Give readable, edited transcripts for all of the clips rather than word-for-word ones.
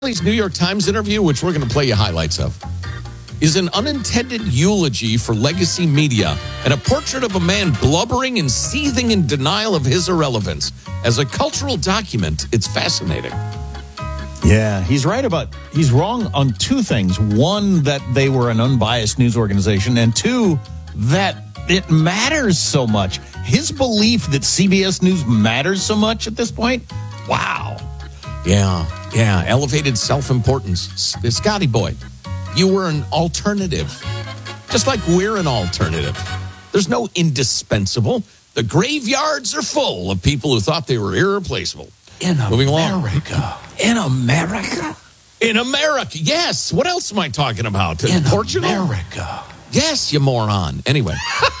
New York Times interview, which we're going to play you highlights of, is an unintended eulogy for legacy media and a portrait of a man blubbering and seething in denial of his irrelevance. As a cultural document, it's fascinating. Yeah, he's wrong on two things. One, that they were an unbiased news organization, and two, that it matters so much. His belief that CBS News matters so much at this point, wow. Yeah, elevated self-importance. Scotty boy, you were an alternative, just like we're an alternative. There's no indispensable. The graveyards are full of people who thought they were irreplaceable. Moving America. Along. In America? In America, yes. What else am I talking about? In Portugal? America. Yes, you moron. Anyway,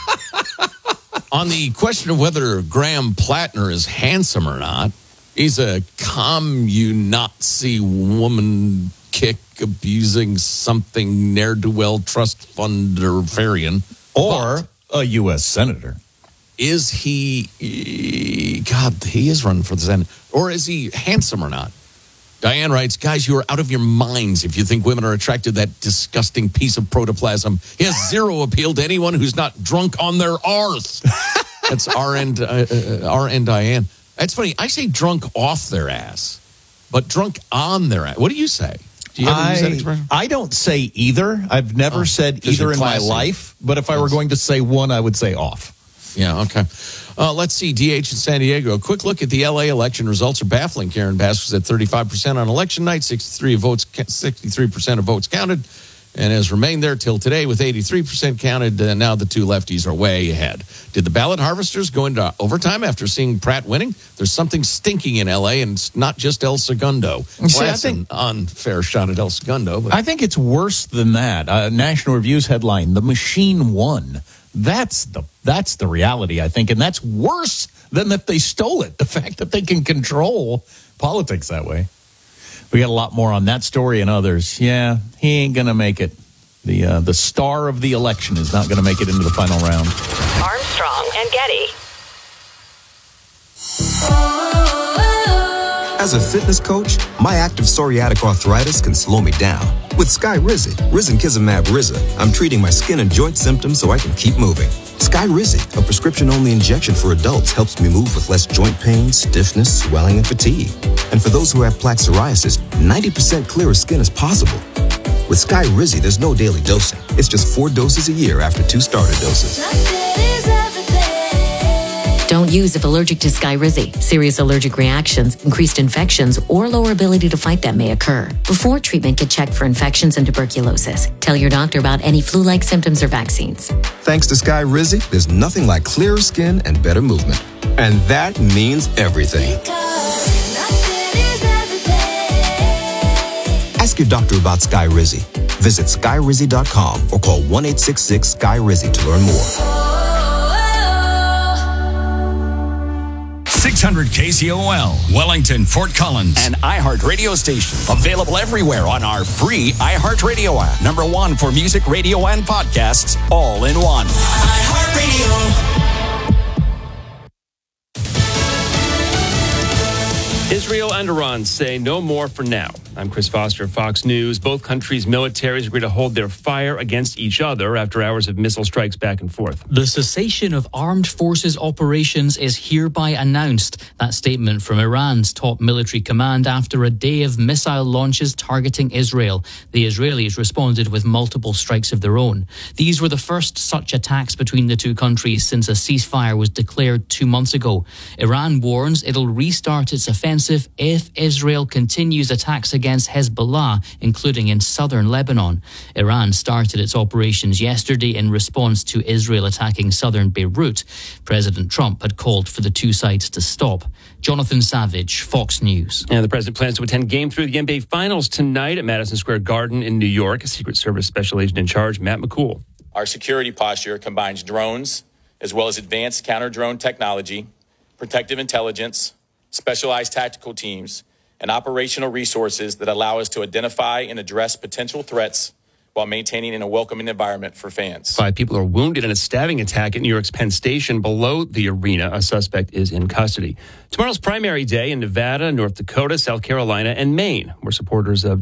on the question of whether Graham Plattner is handsome or not, he's a communazi woman kick abusing something ne'er-do-well trust funderian. Or a U.S. senator. Is he, God, he is running for the Senate. Or is he handsome or not? Diane writes, guys, you are out of your minds if you think women are attracted to that disgusting piece of protoplasm. He has zero appeal to anyone who's not drunk on their arse. That's R.N. Diane. That's funny. I say drunk off their ass, but drunk on their ass. What do you say? Do you ever use that expression? I don't say either. I've never said either in my life, but if I were going to say one, I would say off. Yeah, okay. Let's see, DH in San Diego. A quick look at the L.A. election results are baffling. Karen Bass was at 35% on election night, 63% of votes counted, and has remained there till today with 83% counted. Now the two lefties are way ahead. Did the ballot harvesters go into overtime after seeing Pratt winning? There's something stinking in L.A., and it's not just El Segundo. See, that's an unfair shot at El Segundo. But I think it's worse than that. National Review's headline, "The Machine Won." That's the reality, I think, and that's worse than if they stole it. The fact that they can control politics that way. We got a lot more on that story and others. Yeah, he ain't gonna make it. The star of the election is not gonna make it into the final round. Armstrong and Getty. As a fitness coach, my active psoriatic arthritis can slow me down. With Skyrizi, Risankizumab Riza, I'm treating my skin and joint symptoms so I can keep moving. Skyrizi, a prescription-only injection for adults, helps me move with less joint pain, stiffness, swelling, and fatigue. And for those who have plaque psoriasis, 90% clearer skin is possible. With Skyrizi, there's no daily dosing. It's just 4 doses a year after 2 starter doses. Don't use if allergic to Skyrizi. Serious allergic reactions, increased infections, or lower ability to fight them may occur. Before treatment, get checked for infections and tuberculosis. Tell your doctor about any flu-like symptoms or vaccines. Thanks to Skyrizi, there's nothing like clearer skin and better movement. And that means everything. Ask your doctor about Skyrizi. Visit Skyrizi.com or call 1-866-SKY-RIZI to learn more. 600 KCOL, Wellington, Fort Collins, and iHeart Radio Station. Available everywhere on our free iHeart Radio app. #1 for music, radio, and podcasts, all in one. iHeart Radio. Israel and Iran say no more for now. I'm Chris Foster, Fox News. Both countries' militaries agree to hold their fire against each other after hours of missile strikes back and forth. The cessation of armed forces operations is hereby announced. That statement from Iran's top military command after a day of missile launches targeting Israel. The Israelis responded with multiple strikes of their own. These were the first such attacks between the two countries since a ceasefire was declared 2 months ago. Iran warns it'll restart its offensive if Israel continues attacks against Hezbollah, including in southern Lebanon. Iran started its operations yesterday in response to Israel attacking southern Beirut. President Trump had called for the two sides to stop. Jonathan Savage, Fox News. And the president plans to attend Game 3 of the NBA Finals tonight at Madison Square Garden in New York. Secret Service Special Agent in Charge, Matt McCool. Our security posture combines drones as well as advanced counter-drone technology, protective intelligence, specialized tactical teams, and operational resources that allow us to identify and address potential threats while maintaining a welcoming environment for fans. 5 people are wounded in a stabbing attack at New York's Penn Station below the arena. A suspect is in custody. Tomorrow's primary day in Nevada, North Dakota, South Carolina, and Maine, where supporters of